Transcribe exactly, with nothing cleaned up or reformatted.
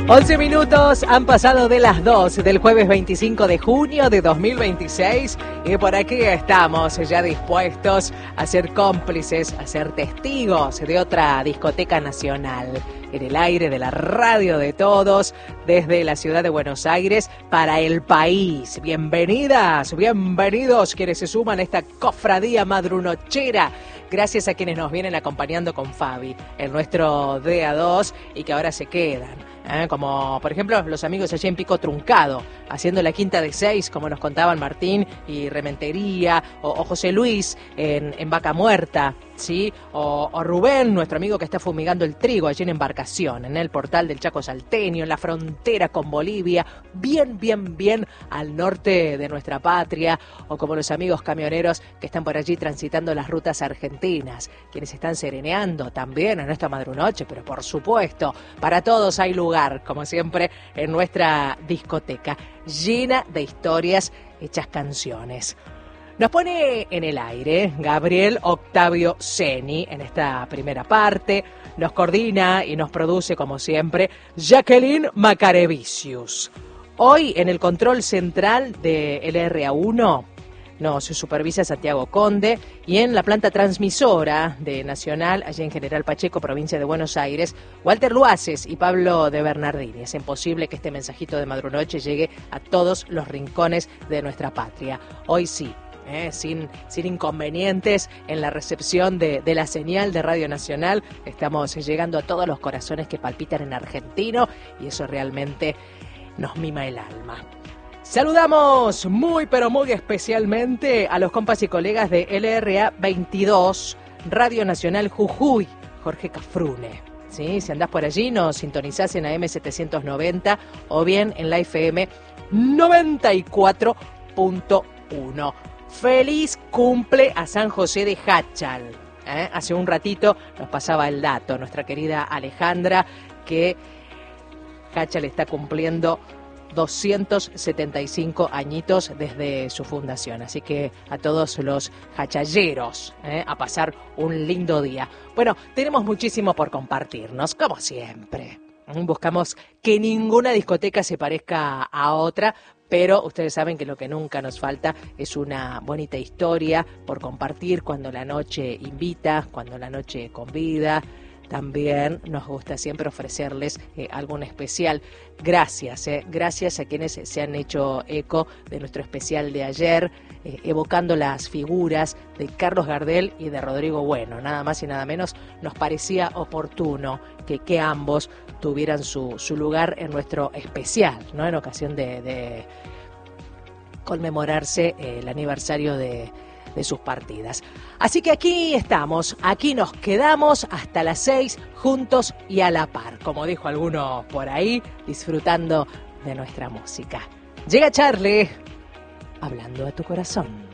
once minutos han pasado de las dos del jueves veinticinco de junio de dos mil veintiséis y por aquí estamos ya dispuestos a ser cómplices, a ser testigos de otra discoteca nacional en el aire de la radio de todos desde la ciudad de Buenos Aires para el país. Bienvenidas, bienvenidos quienes se suman a esta cofradía madrunochera. Gracias a quienes nos vienen acompañando con Fabi en nuestro D A dos y que ahora se quedan. ¿Eh? Como por ejemplo los amigos allí en Pico Truncado, haciendo la quinta de seis, como nos contaban Martín y Rementería, o, o José Luis en, en Vaca Muerta, ¿sí? O, o Rubén, nuestro amigo que está fumigando el trigo allí en Embarcación, en el portal del Chaco Salteño, en la frontera con Bolivia, bien, bien, bien al norte de nuestra patria, o como los amigos camioneros que están por allí transitando las rutas argentinas, quienes están sereneando también en esta madrunoche, pero por supuesto, para todos hay lugar, como siempre, en nuestra discoteca, llena de historias hechas canciones. Nos pone en el aire Gabriel Octavio Ceni en esta primera parte. Nos coordina y nos produce, como siempre, Jacqueline Macarevicius. Hoy, en el control central de L R A uno, nos supervisa Santiago Conde, y en la planta transmisora de Nacional, allí en General Pacheco, provincia de Buenos Aires, Walter Luaces y Pablo de Bernardini. Es imposible que este mensajito de madrunoche llegue a todos los rincones de nuestra patria. Hoy sí, eh, sin, sin inconvenientes en la recepción de, de la señal de Radio Nacional, estamos llegando a todos los corazones que palpitan en argentino, y eso realmente nos mima el alma. Saludamos muy pero muy especialmente a los compas y colegas de L R A veintidós, Radio Nacional Jujuy, Jorge Cafrune. ¿Sí? Si andás por allí, nos sintonizás en A M setecientos noventa o bien en la F M noventa y cuatro punto uno. Feliz cumple a San José de Jáchal. ¿Eh? Hace un ratito nos pasaba el dato nuestra querida Alejandra, que Jáchal está cumpliendo doscientos setenta y cinco añitos desde su fundación. Así que a todos los jachalleros, ¿eh? a pasar un lindo día. Bueno, tenemos muchísimo por compartirnos, como siempre. Buscamos que ninguna discoteca se parezca a otra, pero ustedes saben que lo que nunca nos falta es una bonita historia por compartir cuando la noche invita, cuando la noche convida. También nos gusta siempre ofrecerles eh, algún especial. Gracias, eh, gracias a quienes se han hecho eco de nuestro especial de ayer, eh, evocando las figuras de Carlos Gardel y de Rodrigo Bueno. Nada más y nada menos nos parecía oportuno que, que ambos tuvieran su, su lugar en nuestro especial, ¿no? En ocasión de, de conmemorarse eh, el aniversario de de sus partidas. Así que aquí estamos, aquí nos quedamos hasta las seis, juntos y a la par, como dijo alguno por ahí, disfrutando de nuestra música. Llega Charlie, hablando a tu corazón.